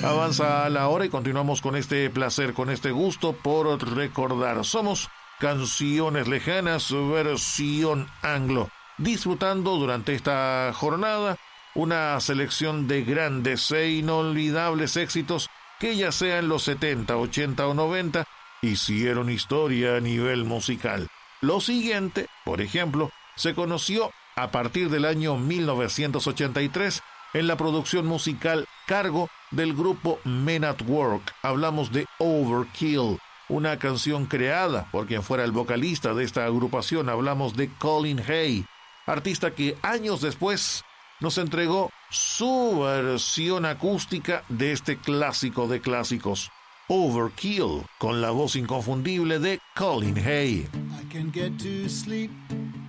Avanza la hora y continuamos con este placer, con este gusto por recordar. Somos Canciones Lejanas, versión anglo, disfrutando durante esta jornada una selección de grandes e inolvidables éxitos que ya sea en los 70, 80 o 90, hicieron historia a nivel musical. Lo siguiente, por ejemplo, se conoció a partir del año 1983 en la producción musical Cargo del grupo Men at Work. Hablamos de Overkill, una canción creada por quien fuera el vocalista de esta agrupación. Hablamos de Colin Hay, artista que años después nos entregó su versión acústica de este clásico de clásicos, Overkill, con la voz inconfundible de Colin Hay. I can get to sleep